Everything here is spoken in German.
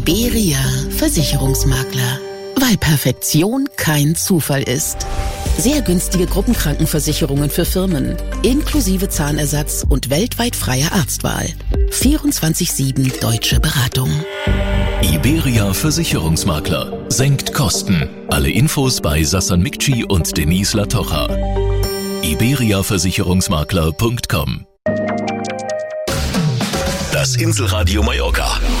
Iberia Versicherungsmakler. Weil Perfektion kein Zufall ist. Sehr günstige Gruppenkrankenversicherungen für Firmen, inklusive Zahnersatz und weltweit freie Arztwahl. 24/7 deutsche Beratung. Iberia Versicherungsmakler. Senkt Kosten. Alle Infos bei Sassan Mikci und Denise Latocha. iberiaversicherungsmakler.com. Das Inselradio Mallorca.